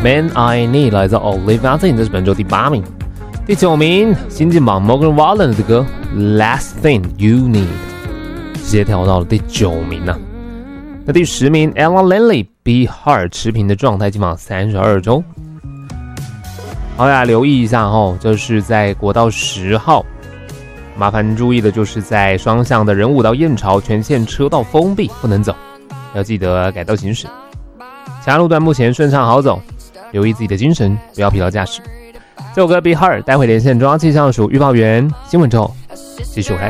Man I Need 来自 Olivia Martin， 这是本周第8名。第9名，新晋榜 Morgan Wallen 的歌 Last Thing You Need 直接跳到了第9名啊。那第10名 Ella Lenley Be Hard 持平的状态，进榜32周。好，大家留意一下哦，这是在国道10号，麻烦注意的就是在双向的人武道燕巢全线车道封闭，不能走，要记得改道行驶。其他路段目前顺畅好走，留意自己的精神，不要疲劳驾驶。这首歌 Be Hard 待会连线中央气象署预报员新闻之后继续回来。